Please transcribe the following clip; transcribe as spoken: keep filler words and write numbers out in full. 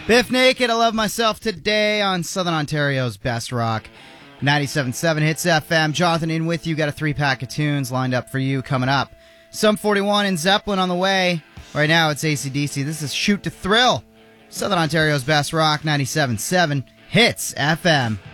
Biff Naked, I Love Myself Today on Southern Ontario's Best Rock. ninety-seven point seven Hits F M. Jonathan in with you. Got a three-pack of tunes lined up for you coming up. Sum forty-one and Zeppelin on the way. Right now it's A C D C. This is Shoot to Thrill. Southern Ontario's Best Rock, ninety-seven point seven Hits F M.